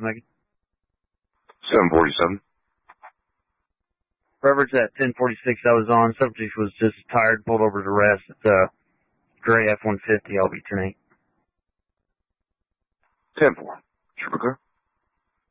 Megan? 747. Roberts at 1046 I was on. Subject was just tired, pulled over to rest. It's a gray F-150. I'll be tonight. 10-4. Triple clear.